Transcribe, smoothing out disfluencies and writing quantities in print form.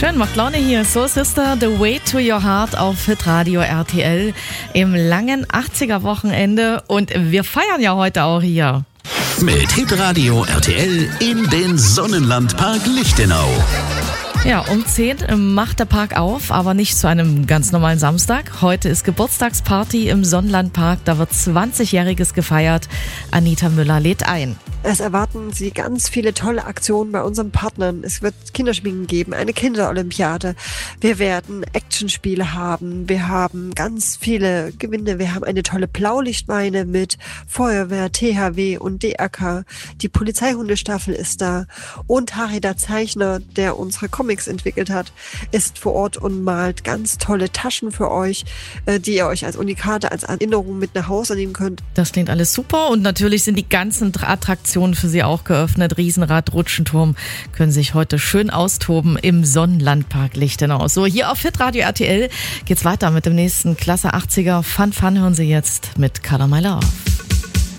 Schön, macht Laune hier. Soul Sister, The Way to Your Heart auf Hitradio RTL im langen 80er-Wochenende. Und wir feiern ja heute auch hier. Mit Hitradio RTL in den Sonnenlandpark Lichtenau. Ja, um 10 macht der Park auf, aber nicht zu einem ganz normalen Samstag. Heute ist Geburtstagsparty im Sonnenlandpark, da wird 20-Jähriges gefeiert. Anita Müller lädt ein. Es erwarten Sie ganz viele tolle Aktionen bei unseren Partnern. Es wird Kinderschminken geben, eine Kinderolympiade. Wir werden Actionspiele haben. Wir haben ganz viele Gewinne. Wir haben eine tolle Blaulichtweine mit Feuerwehr, THW und DRK. Die Polizeihundestaffel ist da. Und Harry der Zeichner, der unsere Comics entwickelt hat, ist vor Ort und malt ganz tolle Taschen für euch, die ihr euch als Unikate, als Erinnerung mit nach Hause nehmen könnt. Das klingt alles super und natürlich sind die ganzen Attraktionen für Sie auch geöffnet. Riesenrad, Rutschenturm können sich heute schön austoben im Sonnenlandpark Lichtenau. So, hier auf Hitradio RTL geht's weiter mit dem nächsten Klasse 80er Fun hören Sie jetzt mit Color My Love.